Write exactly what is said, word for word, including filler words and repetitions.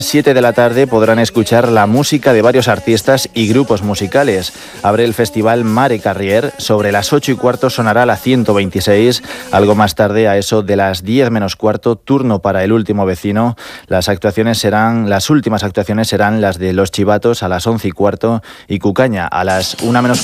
siete de la tarde podrán escuchar la música de varios artistas y grupos musicales. Abre el festival Mare Carrier. Sobre las ocho y cuarto sonará la ciento veintiséis. Algo más tarde, a eso de las diez menos cuarto, turno para El último vecino. Las actuaciones serán, las últimas actuaciones serán las de Los Chivatos a las once y cuarto y Cucaña a las una menos